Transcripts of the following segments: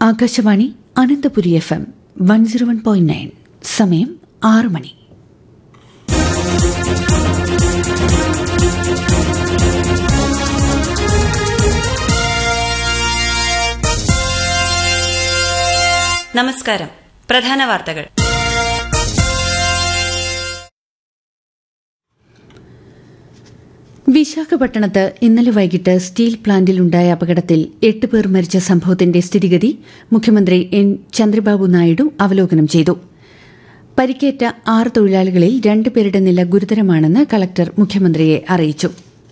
Akashvani Ananthapuri FM 101.9. സമയം 6 മണി. നമസ്കാരം. പ്രധാന വാർത്തകൾ. വിശാഖപട്ടണത്ത് ഇന്നലെ വൈകിട്ട് സ്റ്റീൽ പ്ലാന്റിലുണ്ടായ അപകടത്തിൽ 8 പേർ മരിച്ച സംഭവത്തിന്റെ സ്ഥിതിഗതി മുഖ്യമന്ത്രി എൻ ചന്ദ്രബാബു നായിഡു അവലോകനം ചെയ്തു. പരിക്കേറ്റ 6 തൊഴിലാളികളിൽ 2 പേരുടെ നില ഗുരുതരമാണെന്ന് കളക്ടർ മുഖ്യമന്ത്രിയെ അറിയിച്ചു.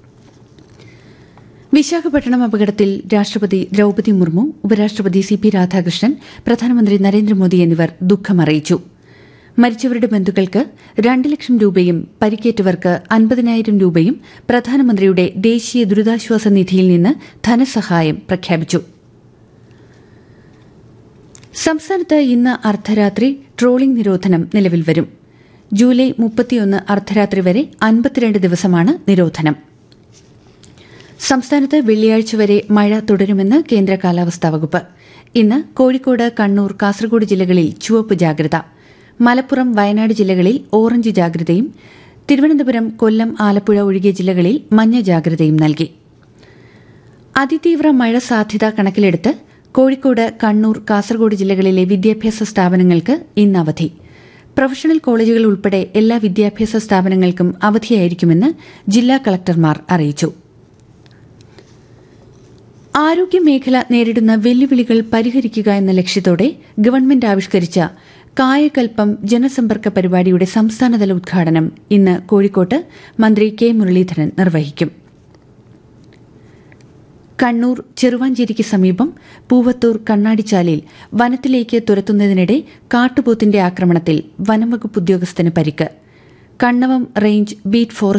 വിശാഖപട്ടണം അപകടത്തിൽ രാഷ്ട്രപതി ദ്രൌപദി മുർമു, ഉപരാഷ്ട്രപതി CP രാധാകൃഷ്ണൻ, പ്രധാനമന്ത്രി നരേന്ദ്രമോദി എന്നിവർ ദുഃഖമറിയിച്ചു. മരിച്ചവരുടെ ബന്ധുക്കൾക്ക് 2 ലക്ഷം രൂപയും പരിക്കേറ്റവർക്ക് 50,000 രൂപയും പ്രധാനമന്ത്രിയുടെ ദേശീയ ദുരിതാശ്വാസ നിധിയിൽ നിന്ന് ധനസഹായം പ്രഖ്യാപിച്ചു. സംസ്ഥാനത്ത് ഇന്ന് അർദ്ധരാത്രി ട്രോളിംഗ് നിരോധനം നിലവിൽ വരും. ജൂലൈ 31 അർദ്ധരാത്രി വരെ 52 ദിവസമാണ് നിരോധനം. സംസ്ഥാനത്ത് വെള്ളിയാഴ്ച വരെ മഴ തുടരുമെന്ന് കേന്ദ്ര കാലാവസ്ഥാ വകുപ്പ്. ഇന്ന് കോഴിക്കോട്, കണ്ണൂർ, കാസർഗോഡ് ജില്ലകളിൽ ചുവപ്പ് ജാഗ്രത. മലപ്പുറം, വയനാട് ജില്ലകളിൽ ഓറഞ്ച് ജാഗ്രതയും തിരുവനന്തപുരം, കൊല്ലം, ആലപ്പുഴ ഒഴികെ ജില്ലകളിൽ മഞ്ഞ ജാഗ്രതയും നൽകി. അതിതീവ്ര മഴ സാധ്യത കണക്കിലെടുത്ത് കോഴിക്കോട്, കണ്ണൂർ, കാസർഗോഡ് ജില്ലകളിലെ വിദ്യാഭ്യാസ സ്ഥാപനങ്ങൾക്ക് ഇന്ന് അവധി. പ്രൊഫഷണൽ കോളേജുകൾ ഉൾപ്പെടെ എല്ലാ വിദ്യാഭ്യാസ സ്ഥാപനങ്ങൾക്കും അവധിയായിരിക്കുമെന്ന് ജില്ലാ കളക്ടർമാർ അറിയിച്ചു. ആരോഗ്യമേഖല നേരിടുന്ന വെല്ലുവിളികൾ പരിഹരിക്കുക എന്ന ലക്ഷ്യത്തോടെ ഗവൺമെന്റ് ആവിഷ്കരിച്ച കായകൽപ്പം ജനസമ്പർക്ക പരിപാടിയുടെ സംസ്ഥാനതല ഉദ്ഘാടനം ഇന്ന് കോഴിക്കോട്ട് മന്ത്രി കെ മുരളീധരൻ നിർവഹിക്കും. കണ്ണൂർ ചെറുവാഞ്ചേരിക്ക് സമീപം പൂവത്തൂർ കണ്ണാടിച്ചാലിൽ വനത്തിലേക്ക് തുരത്തുന്നതിനിടെ കാട്ടുപോത്തിന്റെ ആക്രമണത്തിൽ വനംവകുപ്പ് ഉദ്യോഗസ്ഥന് പരിക്ക്. Kannavam range beat forest